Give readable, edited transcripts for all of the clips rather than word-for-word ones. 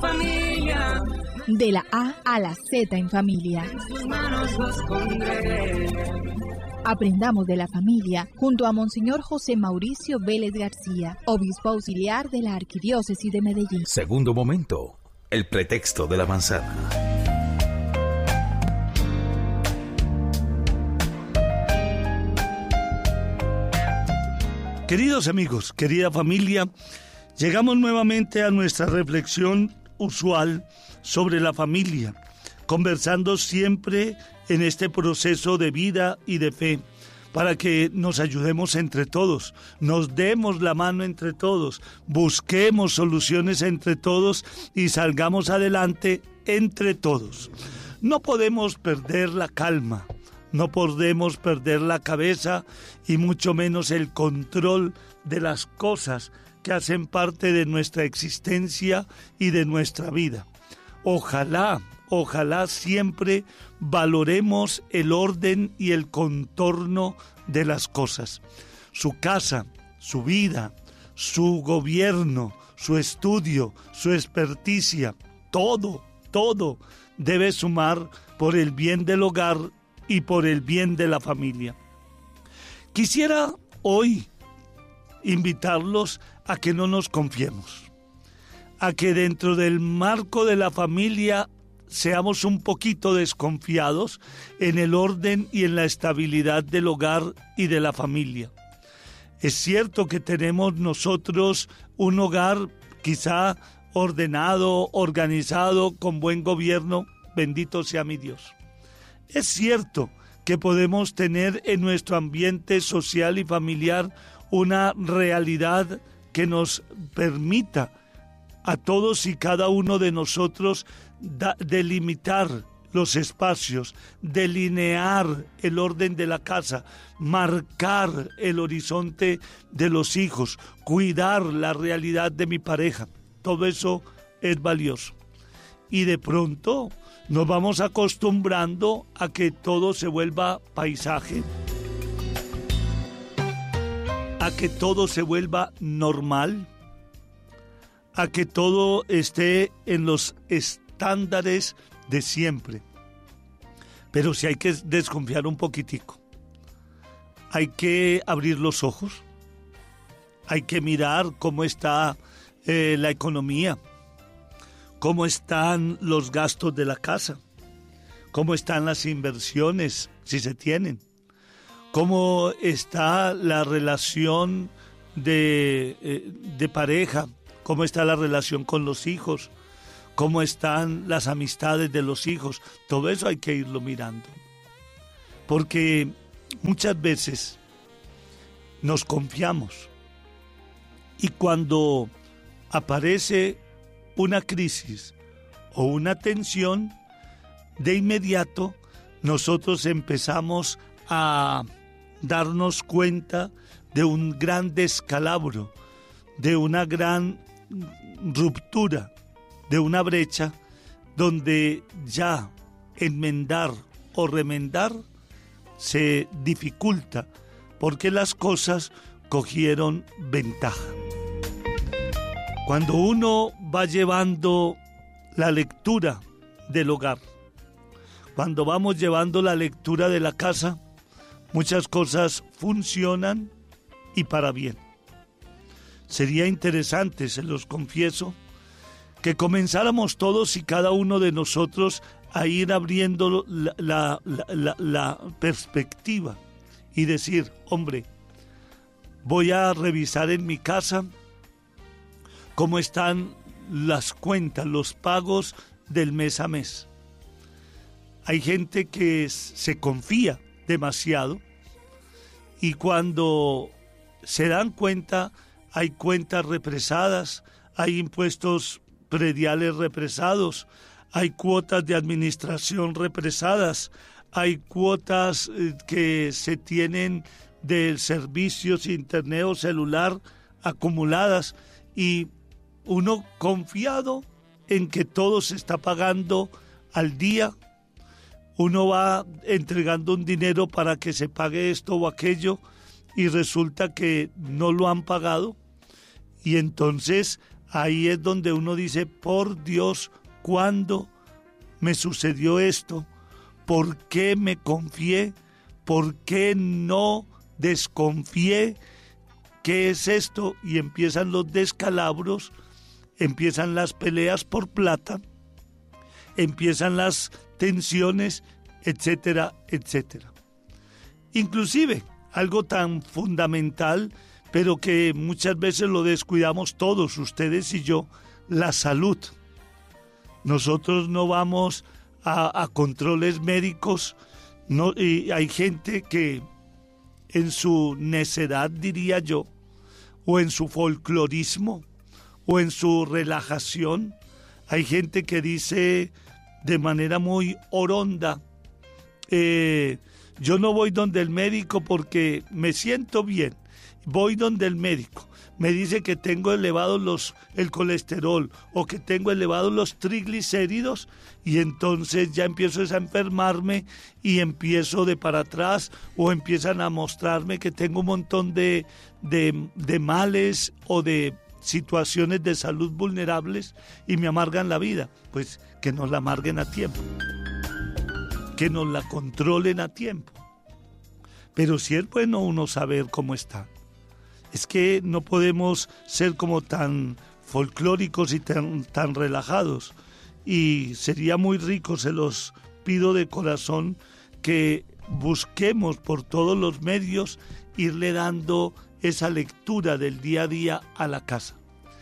familia. De la A a la Z en familia. En sus manos los pondré. Aprendamos de la familia junto a Monseñor José Mauricio Vélez García, obispo auxiliar de la Arquidiócesis de Medellín. Segundo momento, el pretexto de la manzana. Queridos amigos, querida familia, llegamos nuevamente a nuestra reflexión usual sobre la familia, conversando siempre en este proceso de vida y de fe, para que nos ayudemos entre todos, nos demos la mano entre todos, busquemos soluciones entre todos y salgamos adelante entre todos. No podemos perder la calma, no podemos perder la cabeza y mucho menos el control de las cosas que hacen parte de nuestra existencia y de nuestra vida. Ojalá siempre valoremos el orden y el contorno de las cosas. Su casa, su vida, su gobierno, su estudio, su experticia, todo debe sumar por el bien del hogar y por el bien de la familia. Quisiera hoy invitarlos a que no nos confiemos, a que dentro del marco de la familia seamos un poquito desconfiados en el orden y en la estabilidad del hogar y de la familia. Es cierto que tenemos nosotros un hogar quizá ordenado, organizado, con buen gobierno, bendito sea mi Dios. Es cierto que podemos tener en nuestro ambiente social y familiar una realidad que nos permita a todos y cada uno de nosotros delimitar los espacios, delinear el orden de la casa, marcar el horizonte de los hijos, cuidar la realidad de mi pareja. Todo eso es valioso. Y de pronto nos vamos acostumbrando a que todo se vuelva paisaje, a que todo se vuelva normal, a que todo esté en los estándares de siempre. Pero sí hay que desconfiar un poquitico. Hay que abrir los ojos. Hay que mirar cómo está la economía, cómo están los gastos de la casa, cómo están las inversiones, si se tienen, cómo está la relación de pareja, cómo está la relación con los hijos, cómo están las amistades de los hijos. Todo eso hay que irlo mirando, porque muchas veces nos confiamos y cuando aparece una crisis o una tensión, de inmediato nosotros empezamos a darnos cuenta de un gran descalabro, de una gran ruptura, de una brecha donde ya enmendar o remendar se dificulta porque las cosas cogieron ventaja. Cuando uno va llevando la lectura del hogar, cuando vamos llevando la lectura de la casa, muchas cosas funcionan y para bien. Sería interesante, se los confieso, que comenzáramos todos y cada uno de nosotros a ir abriendo la perspectiva y decir, hombre, voy a revisar en mi casa cómo están las cuentas, los pagos del mes a mes. Hay gente que se confía demasiado y cuando se dan cuenta hay cuentas represadas, hay impuestos prediales represados, hay cuotas de administración represadas, hay cuotas que se tienen de servicios internet o celular acumuladas y uno confiado en que todo se está pagando al día, uno va entregando un dinero para que se pague esto o aquello y resulta que no lo han pagado y entonces ahí es donde uno dice, por Dios, ¿cuándo me sucedió esto? ¿Por qué me confié? ¿Por qué no desconfié? ¿Qué es esto? Y empiezan los descalabros, empiezan las peleas por plata, empiezan las tensiones, etcétera, etcétera. Inclusive, algo tan fundamental, pero que muchas veces lo descuidamos todos, ustedes y yo, la salud. Nosotros no vamos a controles médicos, no, y hay gente que en su necedad, diría yo, o en su folclorismo, o en su relajación, hay gente que dice de manera muy oronda, yo no voy donde el médico porque me siento bien, voy donde el médico me dice que tengo elevados el colesterol o que tengo elevados los triglicéridos y entonces ya empiezo a enfermarme y empiezo de para atrás o empiezan a mostrarme que tengo un montón de males o de situaciones de salud vulnerables y me amargan la vida. Pues que nos la amarguen a tiempo, que nos la controlen a tiempo. Pero sí es bueno uno saber cómo está. Es que no podemos ser como tan folclóricos y tan relajados. Y sería muy rico, se los pido de corazón, que busquemos por todos los medios irle dando esa lectura del día a día a la casa.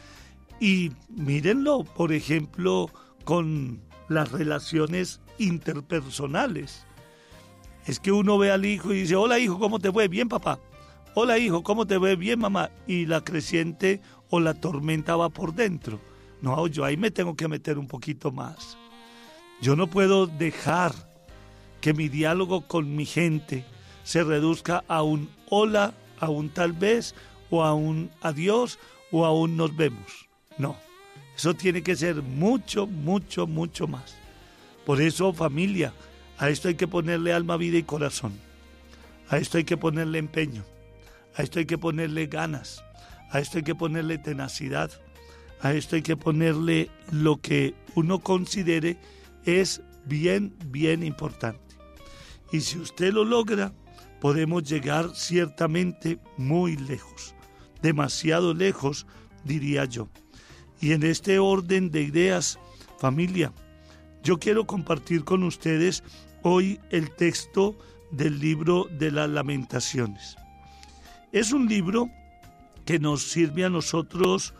Y mírenlo, por ejemplo, con las relaciones interpersonales. Es que uno ve al hijo y dice, hola hijo, ¿cómo te fue? Bien, papá. Hola hijo, ¿cómo te ve? Bien, mamá. Y la creciente o la tormenta va por dentro. No, yo ahí me tengo que meter un poquito más. Yo no puedo dejar que mi diálogo con mi gente se reduzca a un hola, a un tal vez, o a un adiós, o a un nos vemos. No, eso tiene que ser mucho, mucho, mucho más. Por eso, familia, a esto hay que ponerle alma, vida y corazón. A esto hay que ponerle empeño. A esto hay que ponerle ganas, a esto hay que ponerle tenacidad, a esto hay que ponerle lo que uno considere es bien, bien importante. Y si usted lo logra, podemos llegar ciertamente muy lejos, demasiado lejos, diría yo. Y en este orden de ideas, familia, yo quiero compartir con ustedes hoy el texto del libro de las Lamentaciones. Es un libro que nos sirve a nosotros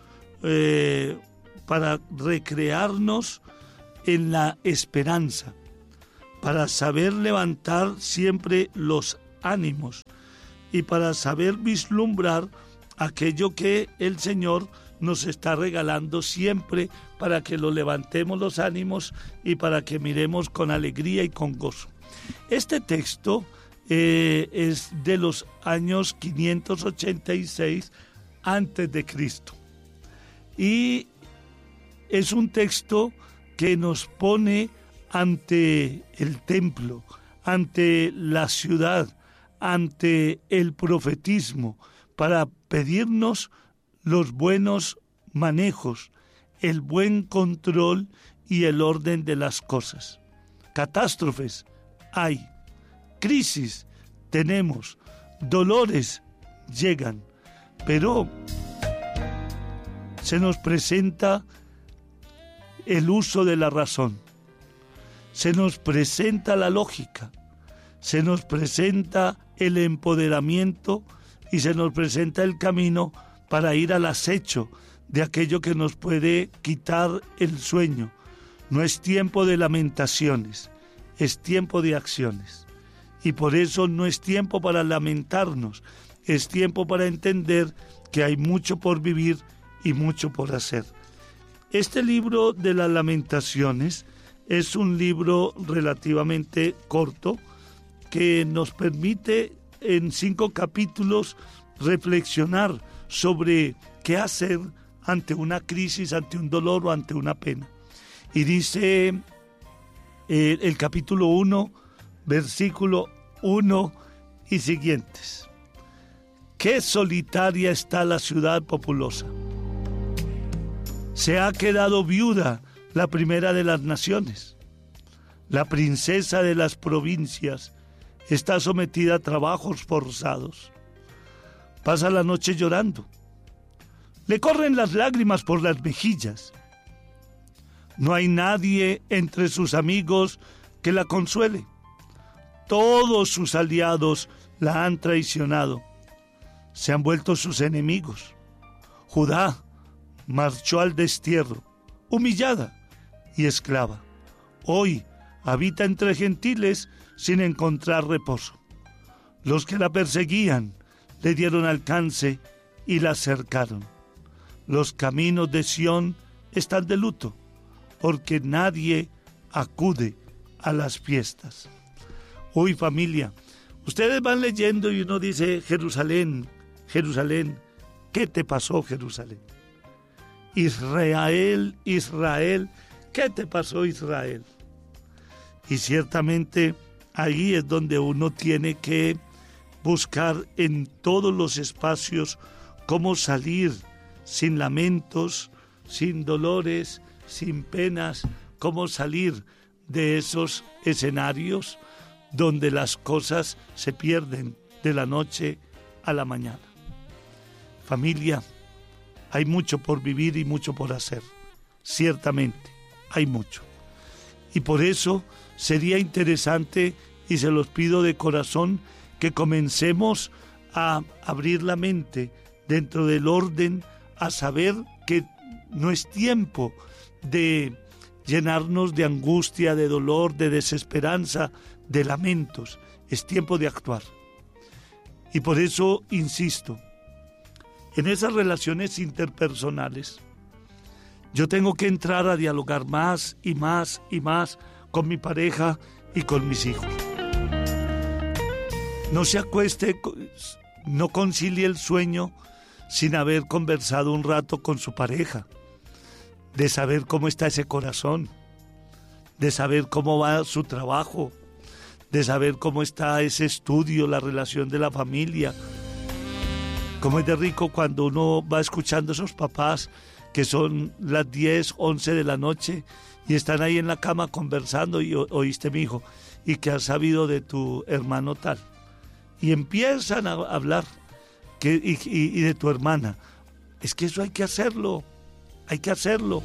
para recrearnos en la esperanza, para saber levantar siempre los ánimos y para saber vislumbrar aquello que el Señor nos está regalando siempre para que lo levantemos los ánimos y para que miremos con alegría y con gozo. Este texto es de los años 586 antes de Cristo y es un texto que nos pone ante el templo, ante la ciudad, ante el profetismo, para pedirnos los buenos manejos, el buen control y el orden de las cosas. Catástrofes hay. Crisis tenemos, dolores llegan, pero se nos presenta el uso de la razón, se nos presenta la lógica, se nos presenta el empoderamiento y se nos presenta el camino para ir al acecho de aquello que nos puede quitar el sueño. No es tiempo de lamentaciones, es tiempo de acciones. Y por eso no es tiempo para lamentarnos, es tiempo para entender que hay mucho por vivir y mucho por hacer. Este libro de las Lamentaciones es un libro relativamente corto que nos permite en 5 capítulos reflexionar sobre qué hacer ante una crisis, ante un dolor o ante una pena. Y dice el capítulo 1, versículo 1 y siguientes. Qué solitaria está la ciudad populosa. Se ha quedado viuda la primera de las naciones. La princesa de las provincias está sometida a trabajos forzados. Pasa la noche llorando. Le corren las lágrimas por las mejillas. No hay nadie entre sus amigos que la consuele. Todos sus aliados la han traicionado. Se han vuelto sus enemigos. Judá marchó al destierro, humillada y esclava. Hoy habita entre gentiles sin encontrar reposo. Los que la perseguían le dieron alcance y la cercaron. Los caminos de Sión están de luto, porque nadie acude a las fiestas. Uy, familia, ustedes van leyendo y uno dice, Jerusalén, Jerusalén, ¿qué te pasó, Jerusalén? Israel, Israel, ¿qué te pasó, Israel? Y ciertamente ahí es donde uno tiene que buscar en todos los espacios cómo salir sin lamentos, sin dolores, sin penas, cómo salir de esos escenarios donde las cosas se pierden de la noche a la mañana. Familia, hay mucho por vivir y mucho por hacer. Ciertamente, hay mucho. Y por eso sería interesante, y se los pido de corazón, que comencemos a abrir la mente dentro del orden, a saber que no es tiempo de llenarnos de angustia, de dolor, de desesperanza, de lamentos. Es tiempo de actuar. Y por eso insisto, en esas relaciones interpersonales, yo tengo que entrar a dialogar más y más y más con mi pareja y con mis hijos. No se acueste, no concilie el sueño sin haber conversado un rato con su pareja, de saber cómo está ese corazón, de saber cómo va su trabajo, de saber cómo está ese estudio, la relación de la familia. Cómo es de rico cuando uno va escuchando a esos papás que son las 10, 11 de la noche y están ahí en la cama conversando y oíste, mi hijo, y que has sabido de tu hermano tal. Y empiezan a hablar y de tu hermana. Es que eso hay que hacerlo, hay que hacerlo.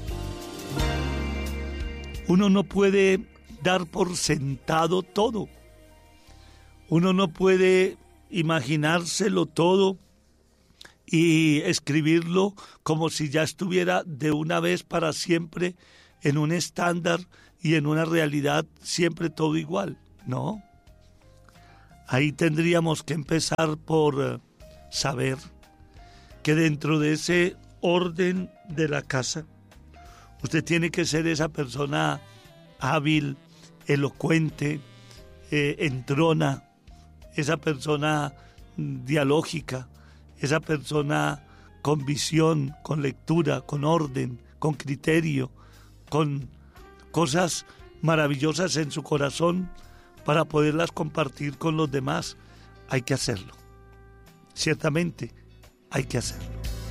Uno no puede dar por sentado todo. Uno no puede imaginárselo todo y escribirlo como si ya estuviera de una vez para siempre en un estándar y en una realidad siempre todo igual. No. Ahí tendríamos que empezar por saber que dentro de ese orden de la casa, usted tiene que ser esa persona hábil, elocuente, entrona, esa persona dialógica, esa persona con visión, con lectura, con orden, con criterio, con cosas maravillosas en su corazón para poderlas compartir con los demás. Hay que hacerlo. Ciertamente, hay que hacerlo.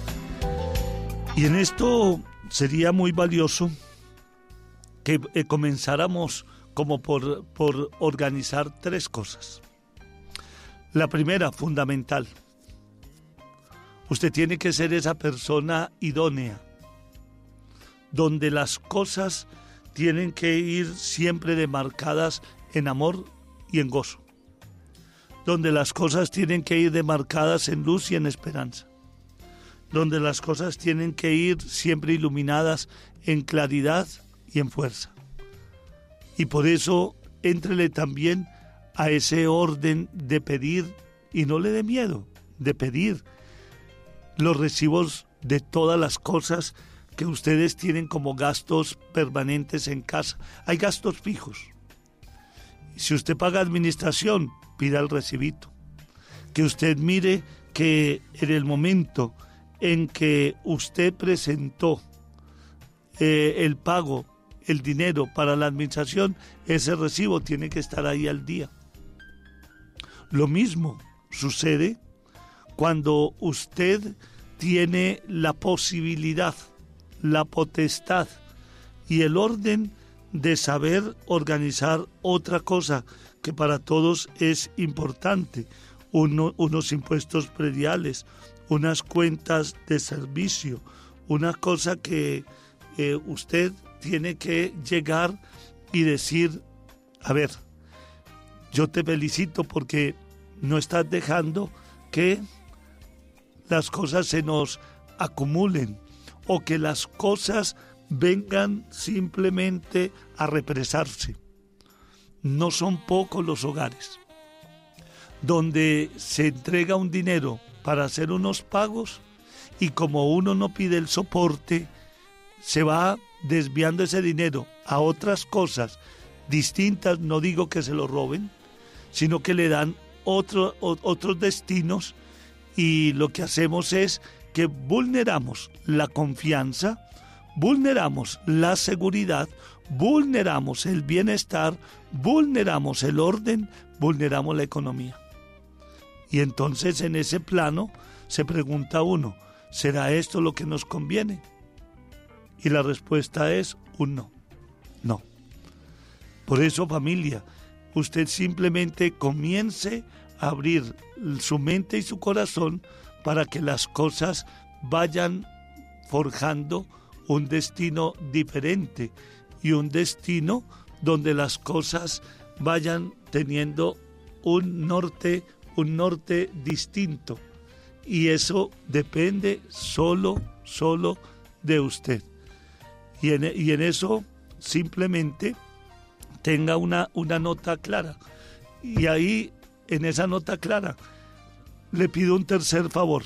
Y en esto sería muy valioso que comenzáramos como por organizar 3 cosas. La primera, fundamental. Usted tiene que ser esa persona idónea, donde las cosas tienen que ir siempre demarcadas en amor y en gozo, donde las cosas tienen que ir demarcadas en luz y en esperanza, donde las cosas tienen que ir siempre iluminadas en claridad y en fuerza. Y por eso, éntrele también a ese orden de pedir, y no le dé miedo de pedir los recibos de todas las cosas que ustedes tienen como gastos permanentes en casa. Hay gastos fijos. Si usted paga administración, pida el recibito. Que usted mire que en el momento en que usted presentó el pago, el dinero para la administración, ese recibo tiene que estar ahí al día. Lo mismo sucede cuando usted tiene la posibilidad la potestad y el orden de saber organizar otra cosa que para todos es importante, unos impuestos prediales, unas cuentas de servicio, una cosa que usted tiene que llegar y decir, a ver, yo te felicito porque no estás dejando que las cosas se nos acumulen o que las cosas vengan simplemente a represarse. No son pocos los hogares donde se entrega un dinero para hacer unos pagos y como uno no pide el soporte, se va desviando ese dinero a otras cosas distintas, no digo que se lo roben, sino que le dan otros destinos y lo que hacemos es que vulneramos la confianza, vulneramos la seguridad, vulneramos el bienestar, vulneramos el orden, vulneramos la economía. Y entonces en ese plano se pregunta uno, ¿será esto lo que nos conviene? Y la respuesta es un no. No. Por eso, familia, usted simplemente comience a abrir su mente y su corazón para que las cosas vayan forjando un destino diferente y un destino donde las cosas vayan teniendo un norte distinto. Y eso depende solo de usted. Y en eso simplemente tenga una nota clara. Y ahí, en esa nota clara, le pido un tercer favor.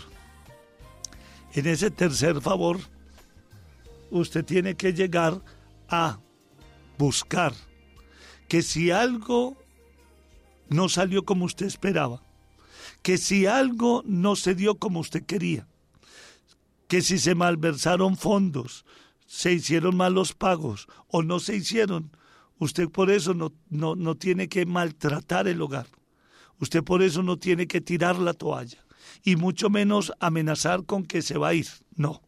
En ese tercer favor, usted tiene que llegar a buscar que si algo no salió como usted esperaba, que si algo no se dio como usted quería, que si se malversaron fondos, se hicieron malos pagos o no se hicieron, usted por eso no tiene que maltratar el hogar. Usted por eso no tiene que tirar la toalla y mucho menos amenazar con que se va a ir. No.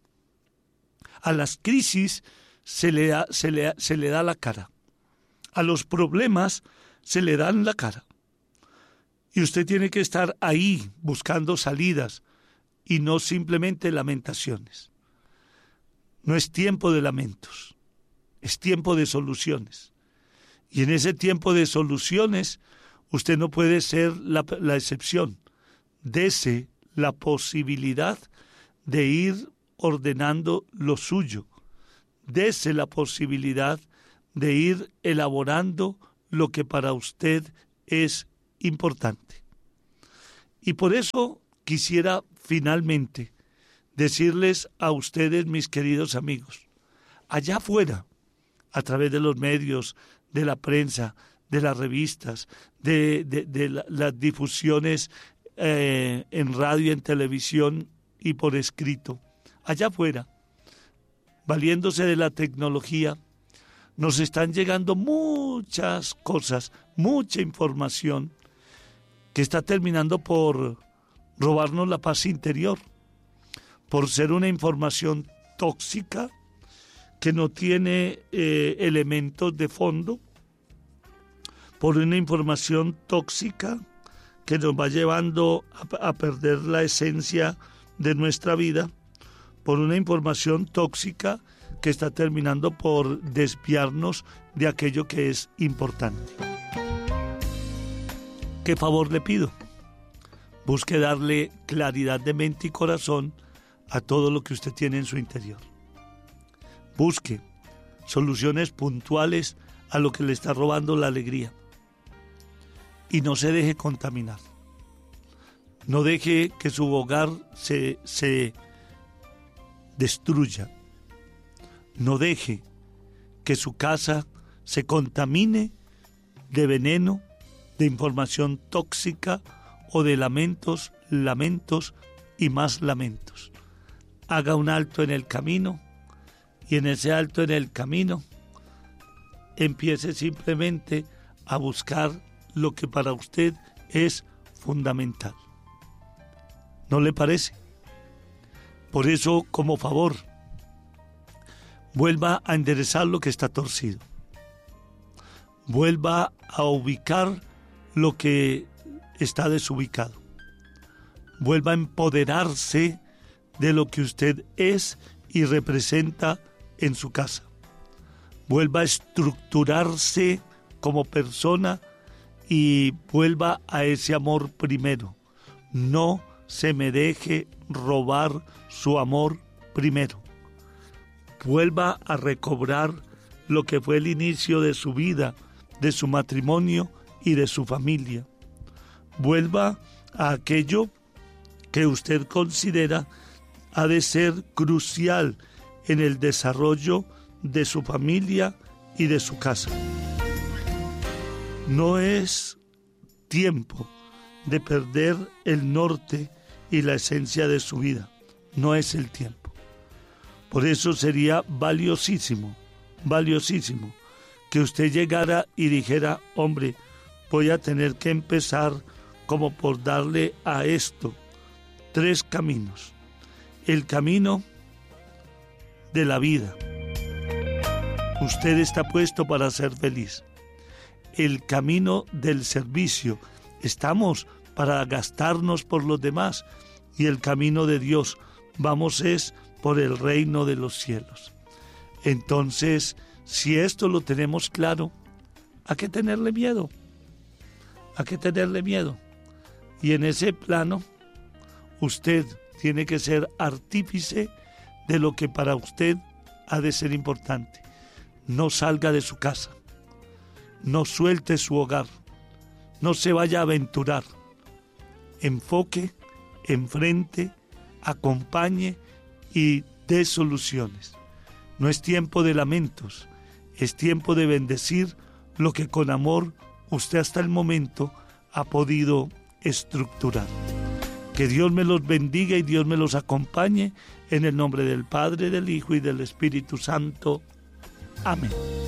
A las crisis se le da la cara. A los problemas se le dan la cara. Y usted tiene que estar ahí buscando salidas y no simplemente lamentaciones. No es tiempo de lamentos, es tiempo de soluciones. Y en ese tiempo de soluciones, usted no puede ser la excepción. Dese la posibilidad de ir ordenando lo suyo. Dese la posibilidad de ir elaborando lo que para usted es importante. Y por eso quisiera finalmente decirles a ustedes, mis queridos amigos, allá afuera, a través de los medios, de la prensa, de las revistas, de las difusiones en radio, en televisión y por escrito, allá afuera, valiéndose de la tecnología, nos están llegando muchas cosas, mucha información que está terminando por robarnos la paz interior, por ser una información tóxica que no tiene elementos de fondo, por una información tóxica que nos va llevando a perder la esencia de nuestra vida, por una información tóxica que está terminando por desviarnos de aquello que es importante. ¿Qué favor le pido? Busque darle claridad de mente y corazón a todo lo que usted tiene en su interior. Busque soluciones puntuales a lo que le está robando la alegría. Y no se deje contaminar. No deje que su hogar se destruya. No deje que su casa se contamine de veneno, de información tóxica o de lamentos y más lamentos. Haga un alto en el camino y en ese alto en el camino empiece simplemente a buscar lo que para usted es fundamental. ¿No le parece? Por eso, como favor, Vuelva a enderezar lo que está torcido. Vuelva a ubicar lo que está desubicado. Vuelva a empoderarse de lo que usted es y representa en su casa. Vuelva a estructurarse como persona y vuelva a ese amor primero. No se me deje robar su amor primero. Vuelva a recobrar lo que fue el inicio de su vida, de su matrimonio y de su familia. Vuelva a aquello que usted considera ha de ser crucial en el desarrollo de su familia y de su casa. No es tiempo de perder el norte y la esencia de su vida. No es el tiempo. Por eso sería valiosísimo que usted llegara y dijera, hombre, voy a tener que empezar como por darle a esto 3 caminos. El camino de la vida. Usted está puesto para ser feliz. El camino del servicio. Estamos para gastarnos por los demás. Y el camino de Dios. Vamos es por el reino de los cielos. Entonces, si esto lo tenemos claro, ¿a qué tenerle miedo? ¿A qué tenerle miedo? Y en ese plano, usted tiene que ser artífice de lo que para usted ha de ser importante. No salga de su casa, no suelte su hogar, no se vaya a aventurar. Enfoque, enfrente, acompañe y dé soluciones. No es tiempo de lamentos, es tiempo de bendecir lo que con amor usted hasta el momento ha podido estructurar. Que Dios me los bendiga y Dios me los acompañe en el nombre del Padre, del Hijo y del Espíritu Santo. Amén.